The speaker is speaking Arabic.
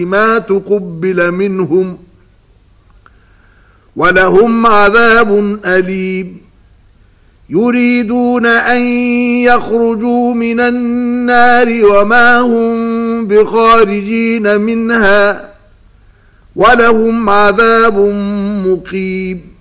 ما تقبل منهم ولهم عذاب أليم يريدون أن يخرجوا من النار وما هم بخارجين منها ولهم عذاب مقيم